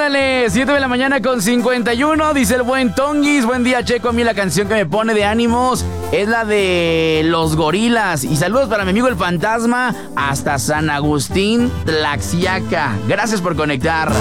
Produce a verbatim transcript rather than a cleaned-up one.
Ándale, siete de la mañana con cincuenta y uno, dice el buen Tonguis. Buen día, Checo. A mí la canción que me pone de ánimos es la de Los Gorilas. Y saludos para mi amigo el Fantasma hasta San Agustín, Tlaxiaca. Gracias por conectar.